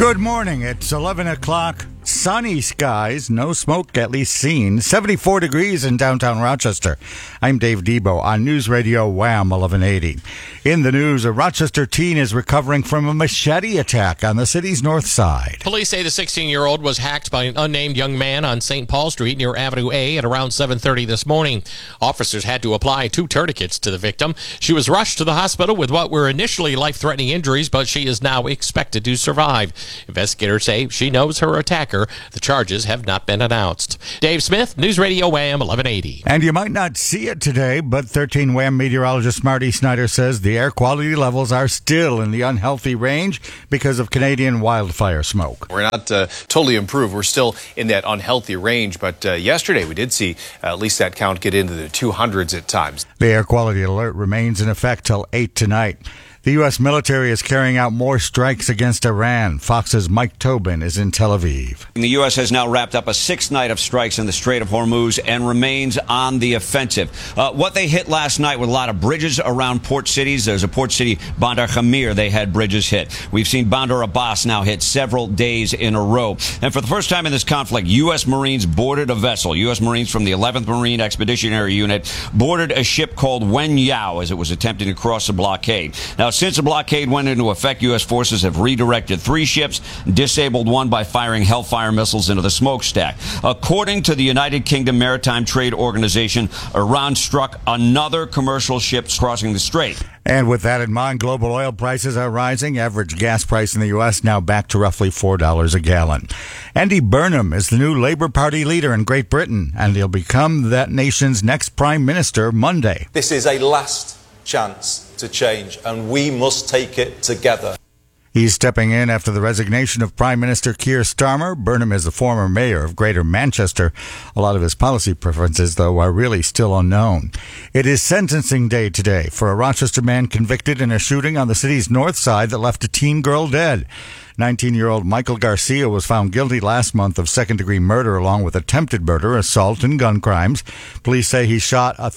Good morning. It's 11 o'clock. Sunny skies, no smoke at least seen. 74 degrees in downtown Rochester. I'm Dave Debo on News Radio Wham 1180. In the news, a Rochester teen is recovering from a machete attack on the city's north side. Police say the 16-year-old was hacked by an unnamed young man on St. Paul Street near Avenue A at around 7:30 this morning. Officers had to apply 2 tourniquets to the victim. She was rushed to the hospital with what were initially life-threatening injuries, but she is now expected to survive. Investigators say she knows her attacker. The charges have not been announced. Dave Smith, News Radio Wham 1180. And you might not see it today, but 13 Wham meteorologist Marty Snyder says the air quality levels are still in the unhealthy range because of Canadian wildfire smoke. We're not totally improved. We're still in that unhealthy range, but yesterday we did see at least that count get into the 200s at times. The air quality alert remains in effect till 8 tonight. The U.S. military is carrying out more strikes against Iran. Fox's Mike Tobin is in Tel Aviv. The U.S. has now wrapped up a 6th night of strikes in the Strait of Hormuz and remains on the offensive. What they hit last night with a lot of bridges around port cities. There's a port city, Bandar Khamir, they had bridges hit. We've seen Bandar Abbas now hit several days in a row. And for the first time in this conflict, U.S. Marines boarded a vessel. U.S. Marines from the 11th Marine Expeditionary Unit boarded a ship called Wen Yao as it was attempting to cross the blockade. Now, since the blockade went into effect, U.S. forces have redirected 3 ships, disabled 1 by firing Hellfire missiles into the smokestack. According to the United Kingdom Maritime Trade Organization, Iran struck another commercial ship crossing the strait. And with that in mind, global oil prices are rising. Average gas price in the U.S. now back to roughly $4 a gallon. Andy Burnham is the new Labour Party leader in Great Britain, and he'll become that nation's next prime minister Monday. This is a last chance to change, and we must take it together. He's stepping in after the resignation of Prime Minister Keir Starmer. Burnham is the former mayor of Greater Manchester. A lot of his policy preferences, though, are really still unknown. It is sentencing day today for a Rochester man convicted in a shooting on the city's north side that left a teen girl dead. 19-year-old Michael Garcia was found guilty last month of second-degree murder along with attempted murder, assault, and gun crimes. Police say he shot a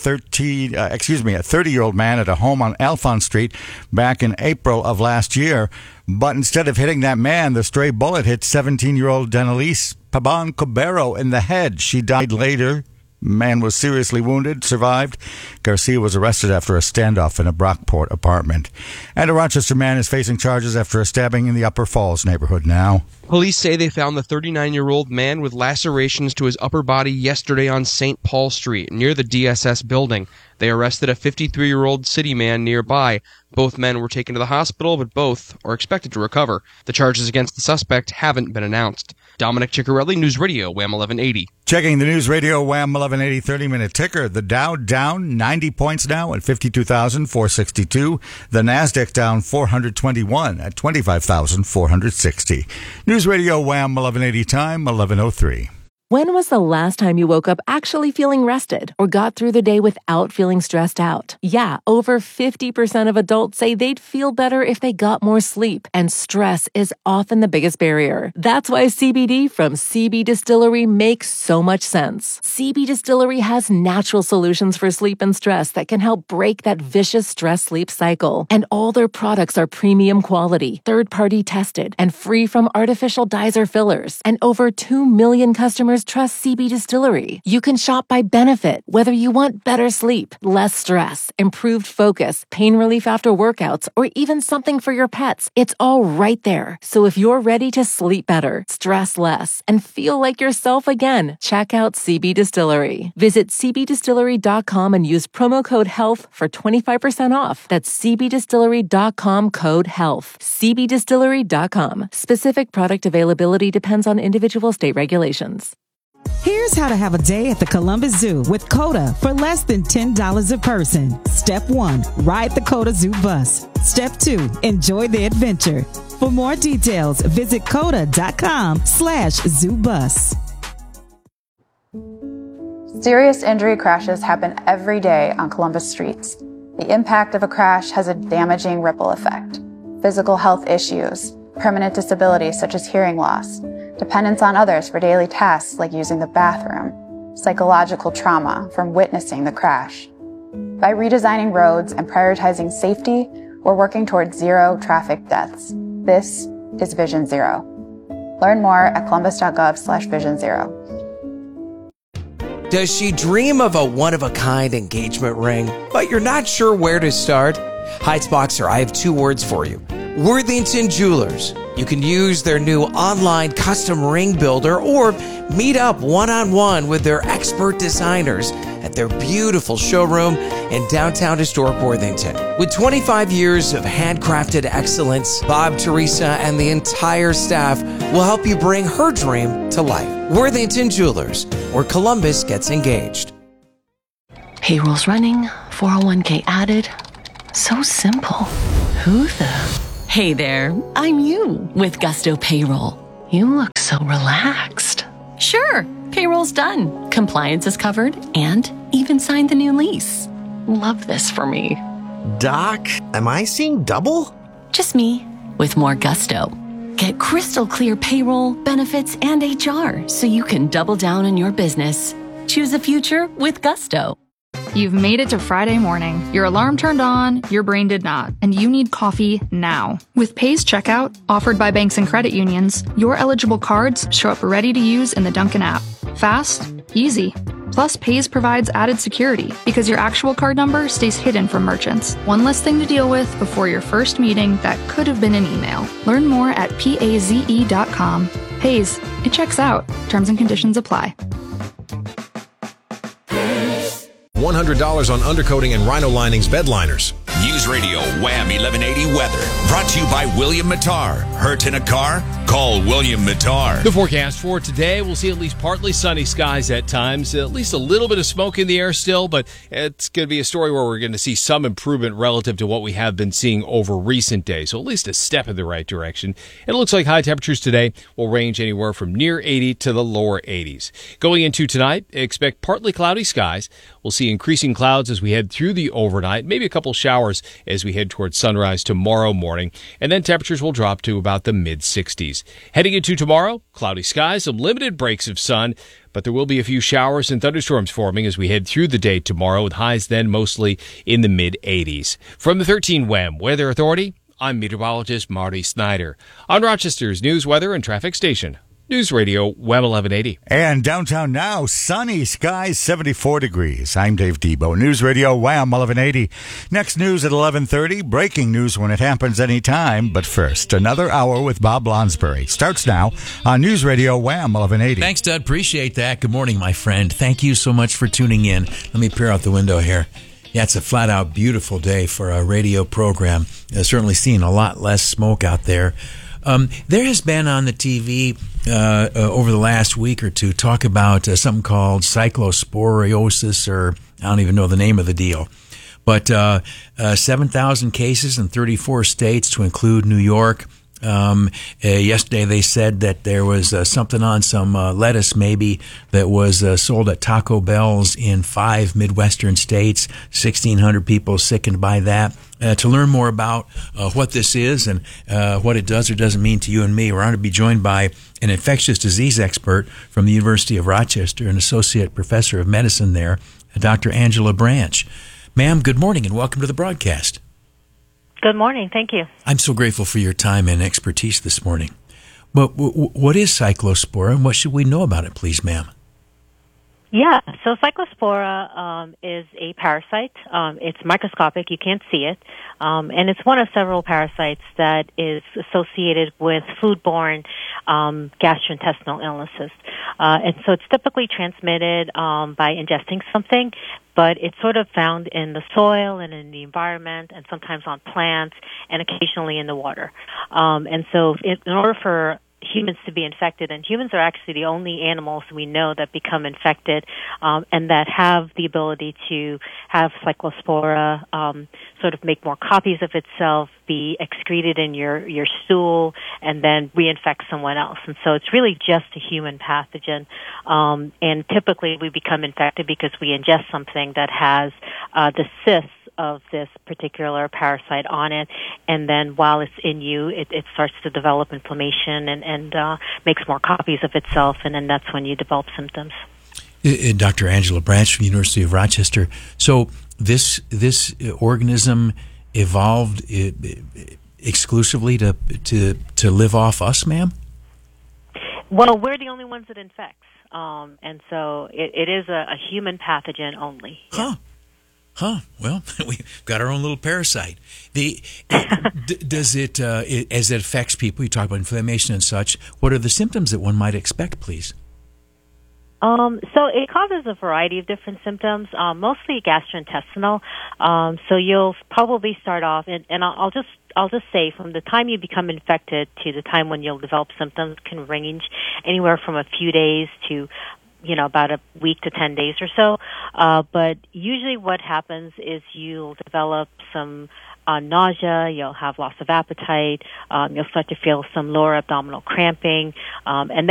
30-year-old man at a home on Alphonse Street back in April of last year. But instead of hitting that man, the stray bullet hit 17-year-old Denalise Paban Cobero in the head. She died later. Man was seriously wounded, survived. Garcia was arrested after a standoff in a Brockport apartment. And a Rochester man is facing charges after a stabbing in the Upper Falls neighborhood now. Police say they found the 39-year-old man with lacerations to his upper body yesterday on St. Paul Street, near the DSS building. They arrested a 53-year-old city man nearby. Both men were taken to the hospital, but both are expected to recover. The charges against the suspect haven't been announced. Dominic Ciccarelli, News Radio, Wham 1180. Checking the News Radio Wham 1180 30-minute ticker. The Dow down 90 points now at 52,462. The Nasdaq down 421 at 25,460. News Radio Wham 1180 time 11:03. When was the last time you woke up actually feeling rested or got through the day without feeling stressed out? Yeah, over 50% of adults say they'd feel better if they got more sleep, and stress is often the biggest barrier. That's why CBD from CB Distillery makes so much sense. CB Distillery has natural solutions for sleep and stress that can help break that vicious stress-sleep cycle. And all their products are premium quality, third-party tested, and free from artificial dyes or fillers. And over 2 million customers trust CB Distillery. You can shop by benefit, whether you want better sleep, less stress, improved focus, pain relief after workouts, or even something for your pets. It's all right there. So if you're ready to sleep better, stress less, and feel like yourself again, check out CB Distillery. Visit cbdistillery.com and use promo code HEALTH for 25% off. That's cbdistillery.com code HEALTH. cbdistillery.com. Specific product availability depends on individual state regulations. Here's how to have a day at the Columbus Zoo with COTA for less than $10 a person. Step 1, ride the COTA Zoo bus. Step 2, enjoy the adventure. For more details, visit COTA.com/zoobus. Serious injury crashes happen every day on Columbus streets. The impact of a crash has a damaging ripple effect. Physical health issues, permanent disabilities such as hearing loss, dependence on others for daily tasks like using the bathroom, psychological trauma from witnessing the crash. By redesigning roads and prioritizing safety, we're working towards zero traffic deaths. This is Vision Zero. Learn more at columbus.gov/vision0. Does she dream of a one-of-a-kind engagement ring, but you're not sure where to start? Heights Boxer, I have 2 words for you. Worthington Jewelers. You can use their new online custom ring builder or meet up one-on-one with their expert designers at their beautiful showroom in downtown historic Worthington. With 25 years of handcrafted excellence, Bob, Teresa, and the entire staff will help you bring her dream to life. Worthington Jewelers, where Columbus gets engaged. Payroll's running, 401k added. So simple. Who the? Hey there, I'm you with Gusto Payroll. You look so relaxed. Sure, payroll's done. Compliance is covered and even signed the new lease. Love this for me. Doc, am I seeing double? Just me with more Gusto. Get crystal clear payroll, benefits, and HR so you can double down on your business. Choose a future with Gusto. You've made it to Friday morning. Your alarm turned on, your brain did not, and you need coffee now. With Pays Checkout, offered by banks and credit unions, your eligible cards show up ready to use in the Dunkin' app. Fast, easy. Plus, Pays provides added security because your actual card number stays hidden from merchants. One less thing to deal with before your first meeting that could have been an email. Learn more at paze.com. Pays, it checks out. Terms and conditions apply. $100 on undercoating and rhino linings bed liners. News Radio Wham 1180 weather. Brought to you by William Mattar. Hurt in a car? Call William Mattar. The forecast for today, we'll see at least partly sunny skies at times. At least a little bit of smoke in the air still, but it's going to be a story where we're going to see some improvement relative to what we have been seeing over recent days. So at least a step in the right direction. It looks like high temperatures today will range anywhere from near 80 to the lower 80s. Going into tonight, expect partly cloudy skies. We'll see increasing clouds as we head through the overnight, maybe a couple showers as we head towards sunrise tomorrow morning, and then temperatures will drop to about the mid-60s. Heading into tomorrow, cloudy skies, some limited breaks of sun, but there will be a few showers and thunderstorms forming as we head through the day tomorrow, with highs then mostly in the mid-80s. From the 13 WHAM Weather Authority, I'm meteorologist Marty Snyder. On Rochester's news, weather, and traffic station, News Radio WHAM 1180. And downtown now, sunny skies, 74 degrees. I'm Dave Debo, News Radio WHAM 1180. Next news at 11:30, breaking news when it happens anytime. But first, another hour with Bob Lonsbury starts now on News Radio WHAM 1180. Thanks, Dud. Appreciate that. Good morning, my friend. Thank you so much for tuning in. Let me peer out the window here. Yeah, it's a flat-out beautiful day for a radio program. Certainly seeing a lot less smoke out there. There has been on the TV over the last week or two talk about something called cyclosporiosis, or I don't even know the name of the deal. But 7,000 cases in 34 states, to include New York. Yesterday they said that there was something on some lettuce maybe that was sold at Taco Bell's in 5 Midwestern states. 1,600 people sickened by that. To learn more about what this is and what it does or doesn't mean to you and me, we're going to be joined by an infectious disease expert from the University of Rochester, an associate professor of medicine there, Dr. Angela Branch. Ma'am, good morning and welcome to the broadcast. Good morning. Thank you. I'm so grateful for your time and expertise this morning. But what is Cyclospora and what should we know about it, please, ma'am? Yeah, so Cyclospora is a parasite. It's microscopic. You can't see it. And it's one of several parasites that is associated with foodborne gastrointestinal illnesses. And so it's typically transmitted by ingesting something, but it's sort of found in the soil and in the environment and sometimes on plants and occasionally in the water. And so in order for humans to be infected, and humans are actually the only animals we know that become infected and that have the ability to have Cyclospora sort of make more copies of itself, be excreted in your stool, and then reinfect someone else. And so it's really just a human pathogen. And typically we become infected because we ingest something that has the cysts of this particular parasite on it, and then while it's in you, it starts to develop inflammation and makes more copies of itself, and then that's when you develop symptoms. Dr. Angela Branch from the University of Rochester. So this organism evolved exclusively to live off us, ma'am? Well, we're the only ones that infects, and so it is a human pathogen only. Huh. Well, we've got our own little parasite. Does it, as it affects people, you talk about inflammation and such, what are the symptoms that one might expect, please? So it causes a variety of different symptoms, mostly gastrointestinal. So you'll probably start off, and I'll just say from the time you become infected to the time when you'll develop symptoms can range anywhere from a few days to about a week to 10 days or so. But usually what happens is you'll develop some nausea, you'll have loss of appetite, you'll start to feel some lower abdominal cramping, and